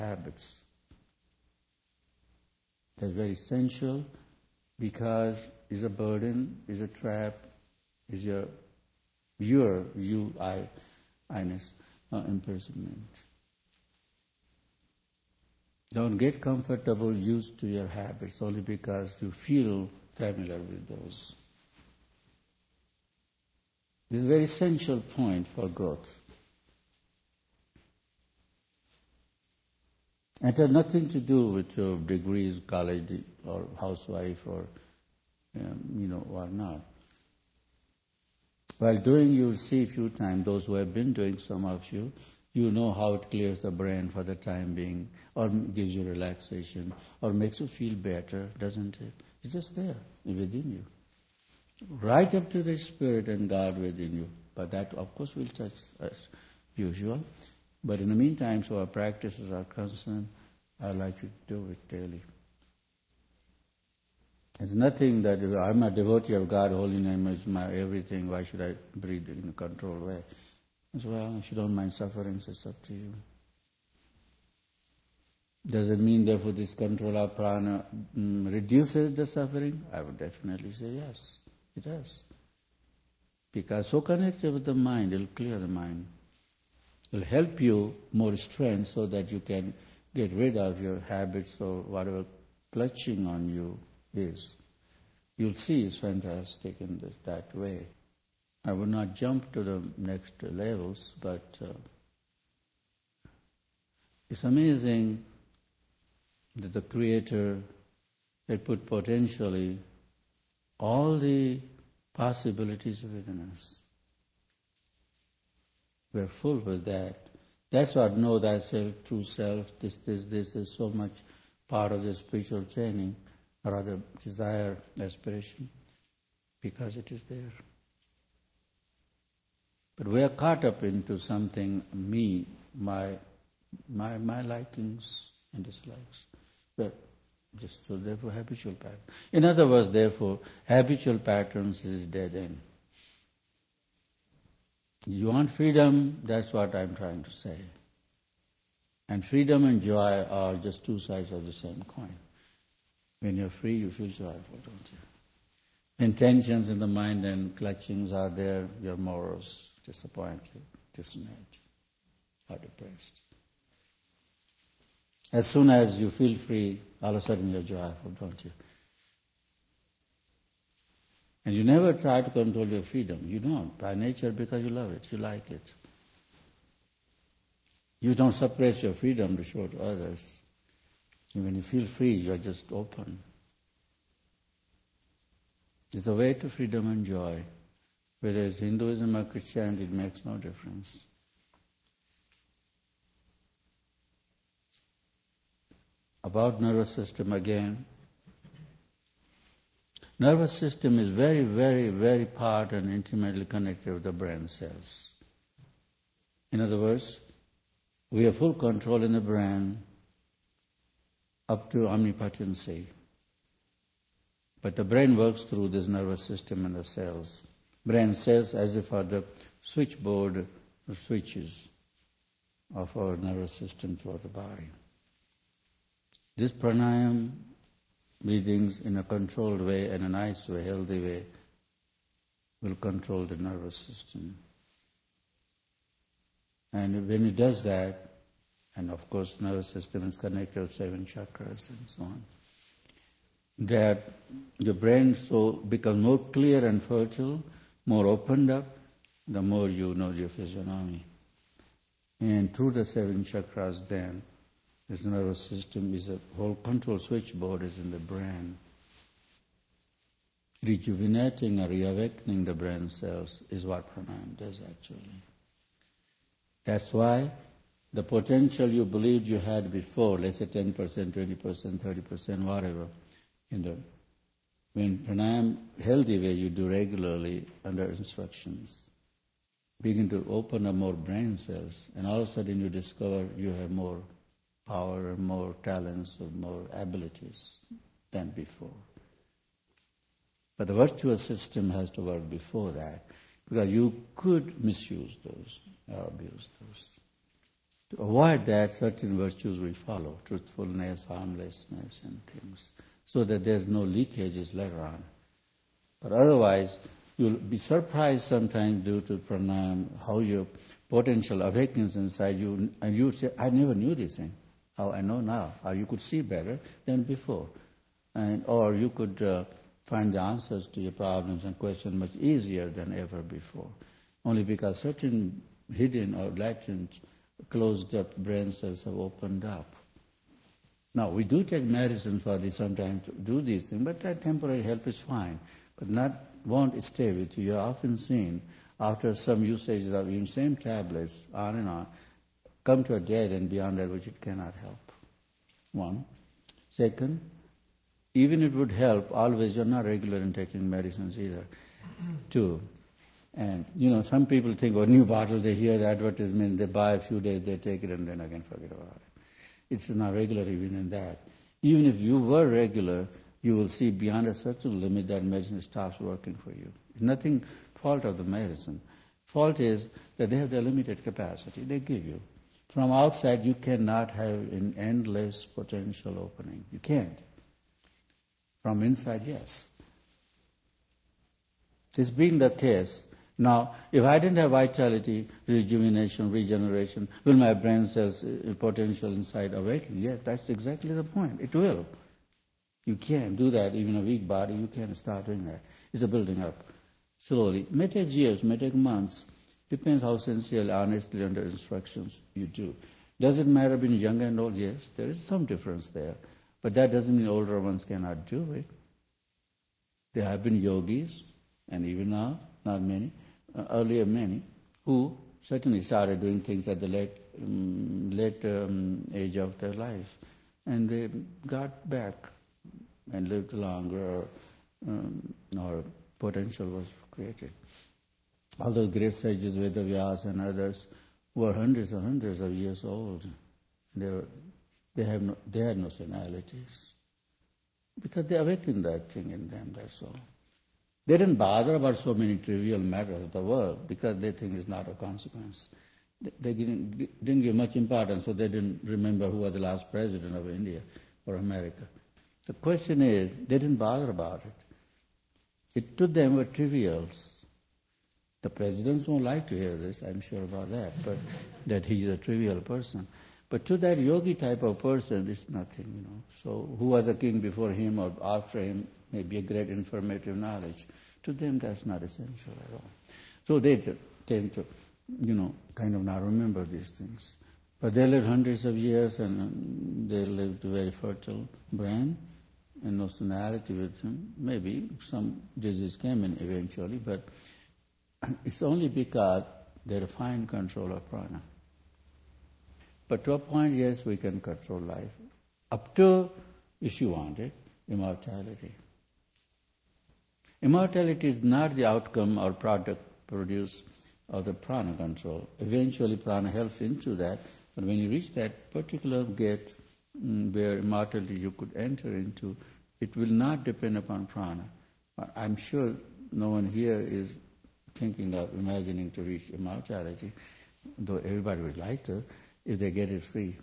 habits. That's very essential because it's a burden, it's a trap, it's I-ness, imprisonment. Don't get comfortable used to your habits only because you feel familiar with those. This is a very essential point for growth. It has nothing to do with your degrees, college, or housewife, or or not. While doing, you'll see a few times, those who have been doing, some of you, you know how it clears the brain for the time being, or gives you relaxation, or makes you feel better, doesn't it? It's just there, within you. Right up to the Spirit and God within you. But that, of course, will touch as usual. But in the meantime, so our practices are concerned, I'd like you to do it daily. It's nothing that I'm a devotee of God, holy name is my everything, why should I breathe in a controlled way? As well, if you don't mind sufferings, it's up to you. Does it mean therefore this control of prana reduces the suffering? I would definitely say yes, it does. Because so connected with the mind, it'll clear the mind. It'll help you more strength so that you can get rid of your habits or whatever clutching on you is. You'll see it's fantastic in that way. I will not jump to the next levels, but it's amazing that the Creator had put potentially all the possibilities within us. We're full with that. That's what know thyself, true self, this is so much part of the spiritual training, or rather desire, aspiration, because it is there. But we are caught up into something, me, my likings and dislikes. But just so therefore habitual pattern. In other words, therefore, habitual patterns is dead end. You want freedom, that's what I'm trying to say. And freedom and joy are just two sides of the same coin. When you're free, you feel joyful, don't you? Intentions in the mind and clutchings are there, you're morose, disappointed, dismayed, or depressed. As soon as you feel free, all of a sudden you're joyful, don't you? And you never try to control your freedom. You don't, by nature, because you love it, you like it. You don't suppress your freedom to show to others. And when you feel free, you're just open. It's a way to freedom and joy. Whether it's Hinduism or Christianity, it makes no difference. About nervous system again. Nervous system is very, very, very part and intimately connected with the brain cells. In other words, we have full control in the brain up to omnipotency. But the brain works through this nervous system and the cells. Brain cells as if are the switchboard or switches of our nervous system throughout the body. This pranayama, breathings in a controlled way and a nice way, healthy way, will control the nervous system. And when it does that, and of course nervous system is connected with 7 chakras and so on, that the brain so becomes more clear and fertile, more opened up, the more you know your physiognomy. And through the 7 chakras then, this nervous system is a whole control switchboard is in the brain. Rejuvenating or reawakening the brain cells is what pranayama does actually. That's why the potential you believed you had before, let's say 10%, 20%, 30%, whatever, when pranayama, healthy way you do regularly under instructions, begin to open up more brain cells, and all of a sudden you discover you have more power, more talents, or more abilities than before. But the virtuous system has to work before that, because you could misuse those or abuse those. To avoid that, certain virtues we follow, truthfulness, harmlessness, and things, so that there's no leakages later on. But otherwise, you'll be surprised sometimes due to pranayama how your potential awakens inside you, and you say, I never knew this thing. How I know now. Or you could see better than before. Or you could find the answers to your problems and questions much easier than ever before. Only because certain hidden or latent closed up brain cells have opened up. Now, we do take medicine for this sometimes to do these things, but that temporary help is fine. But won't stay with you. You're often seen, after some usages of even same tablets, on and on, come to a dead and beyond that which it cannot help. One. Second, even it would help, always you're not regular in taking medicines either. Two. And, some people think, new bottle, they hear the advertisement, they buy a few days, they take it, and then again forget about it. It's not regular even in that. Even if you were regular, you will see beyond a certain limit that medicine stops working for you. It's nothing fault of the medicine. Fault is that they have their limited capacity. They give you. From outside, you cannot have an endless potential opening. You can't. From inside, yes. This being the case, now, if I didn't have vitality, rejuvenation, regeneration, will my brain cells potential inside awaken? Yes, that's exactly the point. It will. You can't do that even a weak body. You can't start doing that. It's a building up slowly. May take years, may take months. Depends how sincerely, honestly under instructions you do. Does it matter being young and old? Yes, there is some difference there. But that doesn't mean older ones cannot do it. There have been yogis, and even now, not many, earlier many, who certainly started doing things at the late age of their life. And they got back and lived longer, or potential was created. All those great sages, Vedavyas and others, were hundreds and hundreds of years old. They had no senilities. Because they awakened that thing in them, that's all. They didn't bother about so many trivial matters of the world because they think it's not of consequence. They didn't give much importance, so they didn't remember who was the last president of India or America. The question is, they didn't bother about it. It to them were trivials. The presidents won't like to hear this, I'm sure about that, but that he is a trivial person. But to that yogi type of person, it's nothing, So who was a king before him or after him may be a great informative knowledge. To them, that's not essential at all. So they tend to, kind of not remember these things. But they lived hundreds of years and they lived a very fertile brain and no senility with them. Maybe some disease came in eventually, but it's only because they refined control of prana. But to a point, yes, we can control life. Up to, if you want it, immortality. Immortality is not the outcome or product produced of the prana control. Eventually prana helps into that, but when you reach that particular gate where immortality you could enter into, it will not depend upon prana. I'm sure no one here is thinking of imagining to reach immortality, though everybody would like to, if they get it free,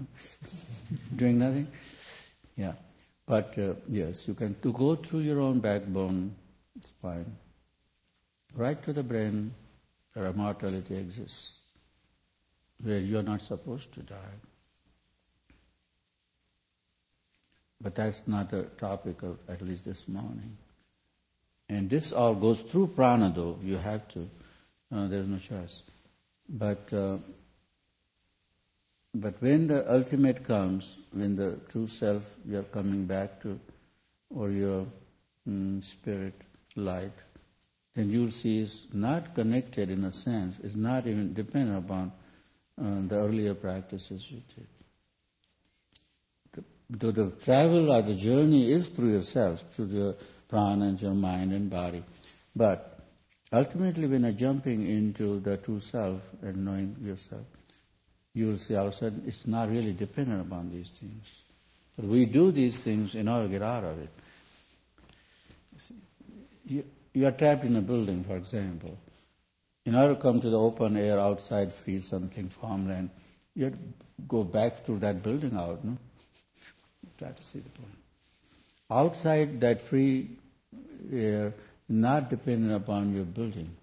doing nothing. Yeah. But yes, you can to go through your own backbone, spine, right to the brain, where immortality exists, where you are not supposed to die. But that's not the topic of at least this morning. And this all goes through prana, though. You have to. There's no choice. But when the ultimate comes, when the true self you are coming back to, or your spirit, light, then you'll see it's not connected in a sense. It's not even dependent upon the earlier practices you did. The travel or the journey is through yourself, through your prana and your mind and body. But ultimately when you're jumping into the true self and knowing yourself, you will see all of a sudden it's not really dependent upon these things. But we do these things in order to get out of it. You are trapped in a building, for example. In order to come to the open air, outside, free something, farmland, You have to go back to that building out, no? Try to see the point. Outside that free air, not dependent upon your building.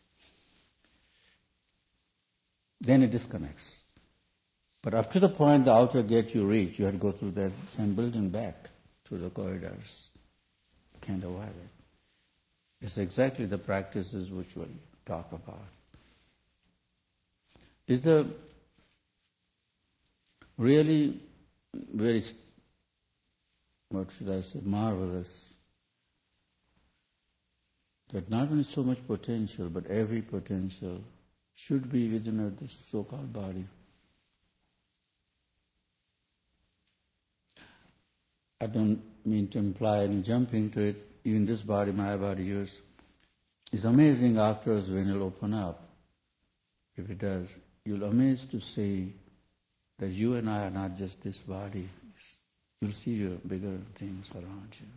Then it disconnects. But up to the point the outer gate you reach, you have to go through that same building back to the corridors. Can't avoid it. It's exactly the practices which we'll talk about. It's a really very, what should I say, marvelous that not only so much potential, but every potential should be within this so-called body. I don't mean to imply any jumping to it. Even this body, my body, yours, is amazing afterwards when it'll open up. If it does, you'll amazed to see that you and I are not just this body. You'll see your bigger things around you.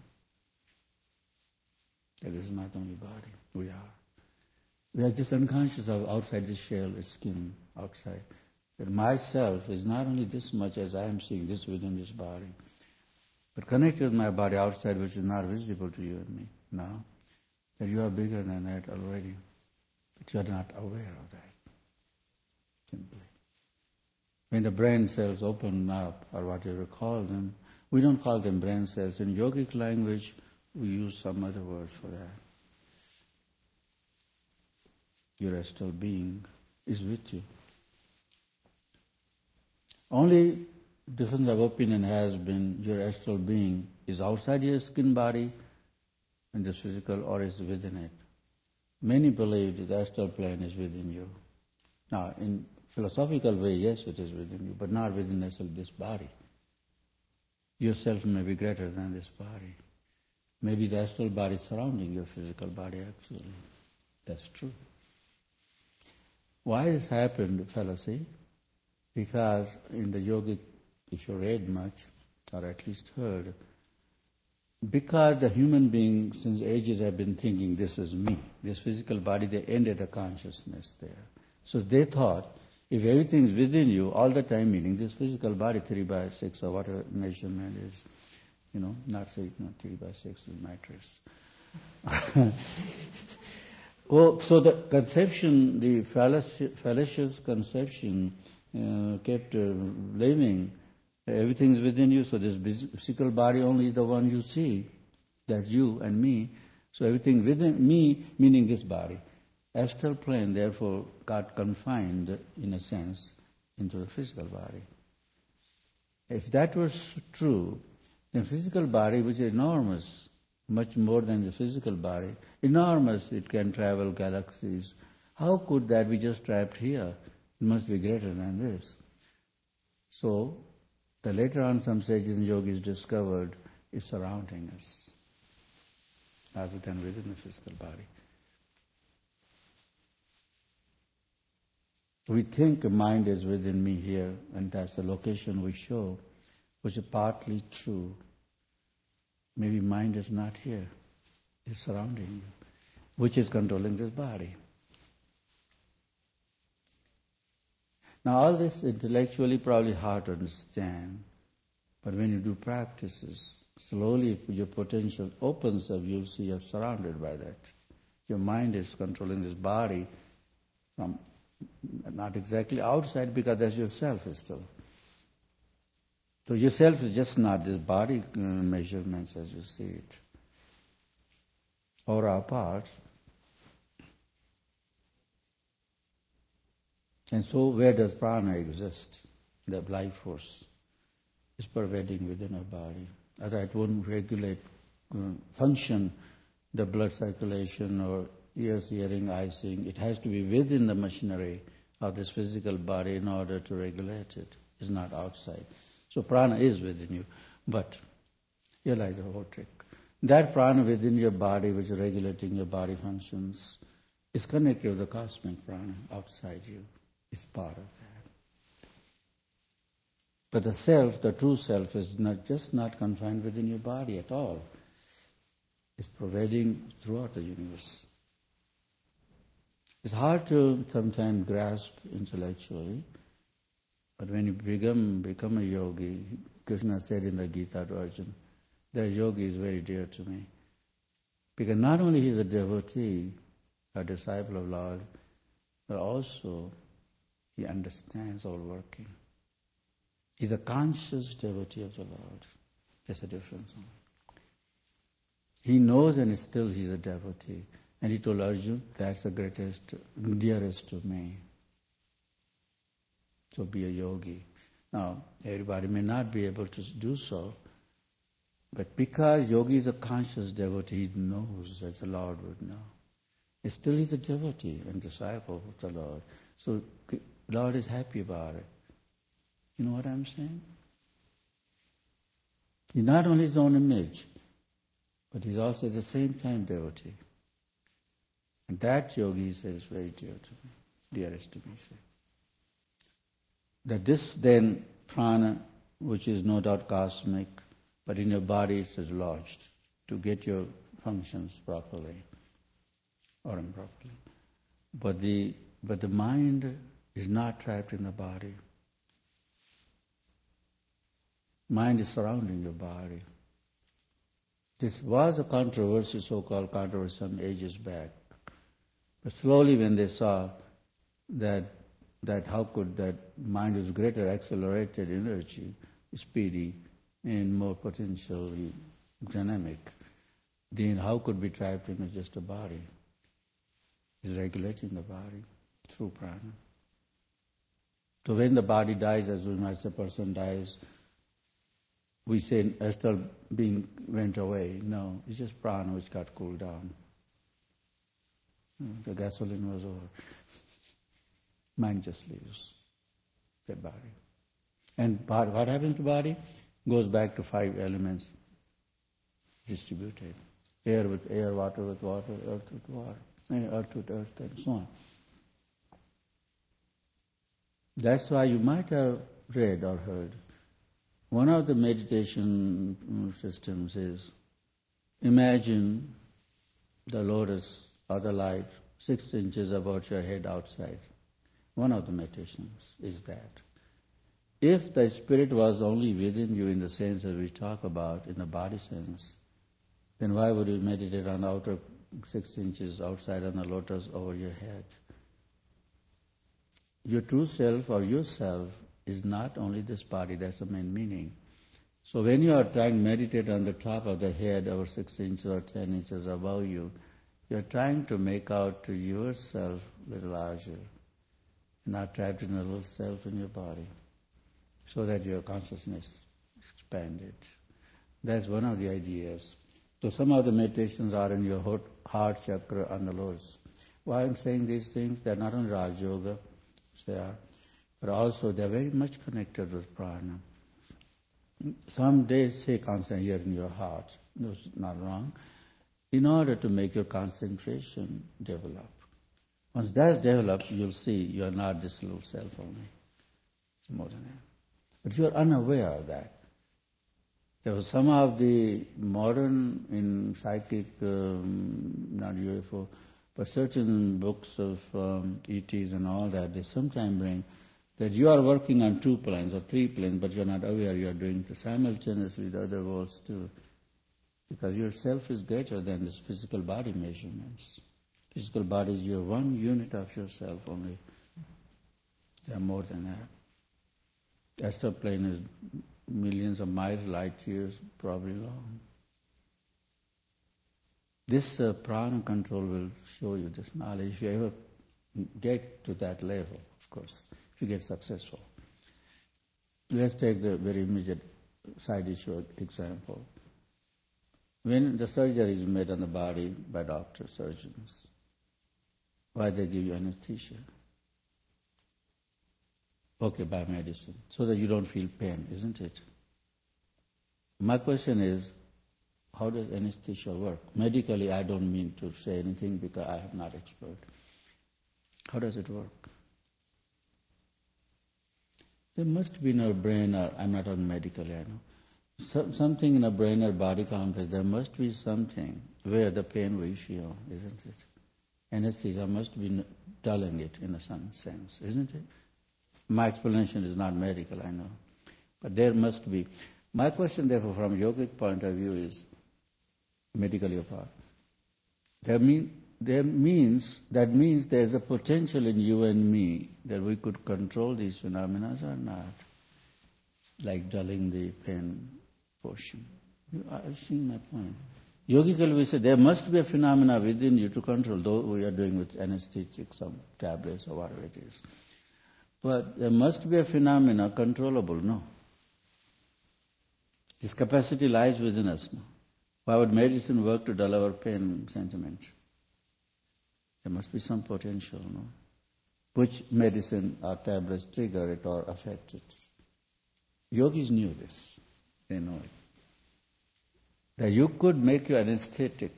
That is not only body, we are. We are just unconscious of outside this shell, this skin, outside. That myself is not only this much as I am seeing this within this body, but connected with my body outside, which is not visible to you and me now, that you are bigger than that already, but you are not aware of that, simply. When the brain cells open up, or whatever you call them, we don't call them brain cells. In yogic language, we use some other word for that. Your astral being is with you. Only difference of opinion has been your astral being is outside your skin body and this physical, or is within it. Many believe that the astral plane is within you. Now, in philosophical way, yes, it is within you, but not within this body. Yourself may be greater than this body. Maybe the astral body is surrounding your physical body, actually. That's true. Why this happened, fellow, see? Because in the yogic, if you read much, or at least heard, because the human being since ages have been thinking, this is me, this physical body, they ended the consciousness there. So they thought, if everything is within you all the time, meaning this physical body 3 by 6 or whatever measurement is, not 3 by 6 is matrix. Well, so the conception, the fallacious conception kept living. Everything is within you, so this physical body only the one you see. That's you and me. So everything within me, meaning this body. Astral plane, therefore, got confined, in a sense, into the physical body. If that was true, then physical body, which is enormous, much more than the physical body, enormous, it can travel galaxies. How could that be just trapped here? It must be greater than this. So, the later on some sages and yogis discovered it's surrounding us, rather than within the physical body. We think the mind is within me here, and that's the location we show, which is partly true. Maybe mind is not here, it's surrounding you, which is controlling this body. Now all this intellectually probably hard to understand, but when you do practices, slowly if your potential opens up, you'll see you're surrounded by that. Your mind is controlling this body from not exactly outside, because that's yourself is still. So yourself is just not this body measurements as you see it. Or our parts. And so where does prana exist? The life force is pervading within our body. Otherwise it wouldn't regulate, function, the blood circulation or ears, hearing, eyes, seeing. It has to be within the machinery of this physical body in order to regulate it. It's not outside. So prana is within you, but you like the whole trick. That prana within your body, which is regulating your body functions, is connected with the cosmic prana outside you. It's part of that. But the self, the true self, is not confined within your body at all. It's pervading throughout the universe. It's hard to sometimes grasp intellectually, But when you become a yogi, Krishna said in the Gita to Arjuna, that yogi is very dear to me. Because not only he is a devotee, a disciple of Lord, but also he understands all working. He's a conscious devotee of the Lord. There's a difference. He knows and still he's a devotee. And he told Arjuna, that's the greatest, dearest to me. So be a yogi. Now, everybody may not be able to do so, but because yogi is a conscious devotee, he knows as the Lord would know. Still he's a devotee and disciple of the Lord. So Lord is happy about it. You know what I'm saying? He's not only his own image, but he's also at the same time devotee. And that yogi, he says, is very dear to me, dearest to me. That this then prana, which is no doubt cosmic, but in your body it is lodged to get your functions properly or improperly. But the mind is not trapped in the body. Mind is surrounding your body. This was a controversy, so-called controversy, some ages back. But slowly when they saw that how could that mind is greater accelerated energy, speedy, and more potentially dynamic, then how could be trapped in just a body? It's regulating the body through prana. So when the body dies, as a person dies, we say astral being went away. No, it's just prana which got cooled down. The gasoline was over. Mind just leaves the body. And what happens to body? Goes back to 5 elements distributed. Air with air, water with water, earth with water, earth with earth, and so on. That's why you might have read or heard. One of the meditation systems is, imagine the lotus or the light 6 inches above your head outside. One of the meditations is that. If the spirit was only within you in the sense that we talk about, in the body sense, then why would you meditate on the outer 6 inches outside on the lotus over your head? Your true self or yourself is not only this body, that's the main meaning. So when you are trying to meditate on the top of the head over 6 inches or 10 inches above you, you're trying to make out to yourself a little larger, not trapped in a little self in your body, so that your consciousness expanded. That's one of the ideas. So some of the meditations are in your heart chakra and the lotus. Why I'm saying these things, they're not only Raj Yoga, they are, but also they're very much connected with prana. Some days say concentrate here in your heart. That's not wrong. In order to make your concentration develop. Once that's developed, you'll see you're not this little self only. It's more than that. But you're unaware of that. There was some of the modern in psychic, not UFO, but certain books of ETs and all that, they sometimes bring that you are working on 2 planes or 3 planes, but you're not aware you are doing simultaneously the other worlds too. Because your self is greater than this physical body measurements. Physical body is your one unit of yourself only. They are more than that. Astral plane is millions of miles, light years, probably long. This prana control will show you this knowledge if you ever get to that level, of course, if you get successful. Let's take the very immediate side issue example. When the surgery is made on the body by doctors, surgeons, why they give you anesthesia? Okay, by medicine, so that you don't feel pain, isn't it? My question is, how does anesthesia work? Medically, I don't mean to say anything because I am not expert. How does it work? There must be in our brain, or I'm not on medically, I know. Something in a brain or body complex, there must be something where the pain we feel, isn't it? Anesthesia must be dulling it in some sense, isn't it? My explanation is not medical, I know. But there must be. My question, therefore, from a yogic point of view is medically apart. That means there's a potential in you and me that we could control these phenomena or not, like dulling the pain portion. I've seen my point. Yogically, we say there must be a phenomena within you to control, though we are doing with anesthetic, some tablets or whatever it is. But there must be a phenomena controllable, no? This capacity lies within us, no? Why would medicine work to dull our pain sentiment? There must be some potential, no? Which medicine or tablets trigger it or affect it. Yogis knew this. They know it. That you could make your anesthetic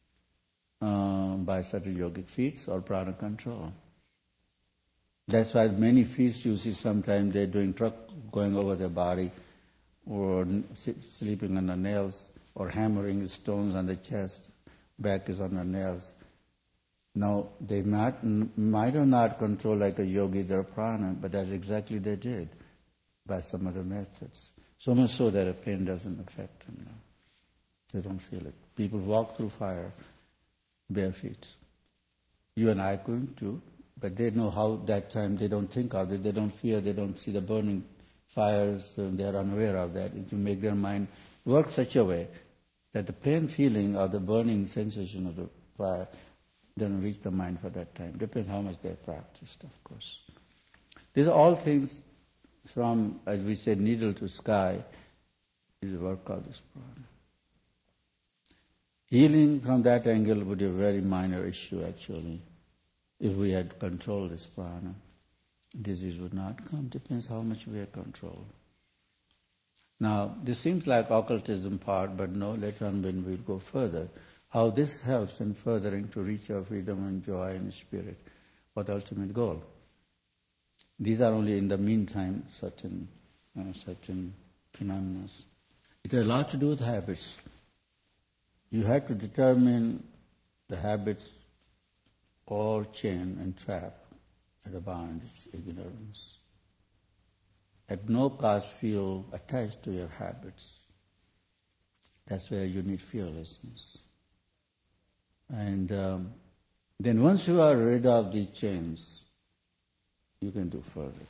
by certain yogic feats or prana control. That's why many feats you see sometimes they're doing truck going over their body or sleeping on the nails or hammering stones on the chest, back is on the nails. Now, they might or not control like a yogi their prana, but that's exactly they did by some other methods. So much so that a pain doesn't affect them now. They don't feel it. People walk through fire bare feet. You and I couldn't too, but they know how that time they don't think of it, they don't fear, they don't see the burning fires, they are unaware of that. It will make their mind work such a way that the pain feeling or the burning sensation of the fire doesn't reach the mind for that time. Depends how much they have practiced, of course. These are all things from, as we said, needle to sky, is the work of this prana. Healing from that angle would be a very minor issue actually. If we had controlled this prana, disease would not come. Depends how much we have control. Now, this seems like occultism part, but no, later on when we'll go further, how this helps in furthering to reach our freedom and joy and spirit for the ultimate goal. These are only in the meantime certain phenomena. It has a lot to do with habits. You have to determine the habits or chain and trap at a bound, it's ignorance. At no cost feel attached to your habits. That's where you need fearlessness. And then once you are rid of these chains, you can do further.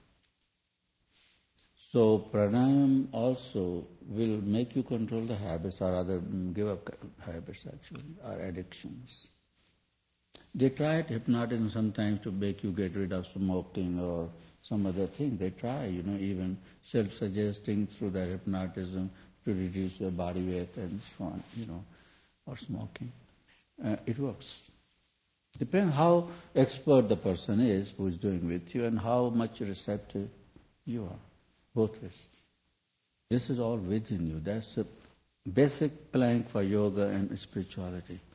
So pranayam also will make you control the habits or rather give up habits actually, or addictions. They tried hypnotism sometimes to make you get rid of smoking or some other thing. They try, even self-suggesting through the hypnotism to reduce your body weight and so on, or smoking. It works. Depends how expert the person is who is doing with you and how much receptive you are. Both ways. This is all within you. That's the basic plank for yoga and spirituality.